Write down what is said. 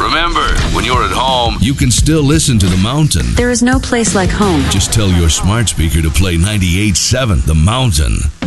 Remember, when you're at home, you can still listen to The Mountain. There is no place like home. Just tell your smart speaker to play 98.7 The Mountain.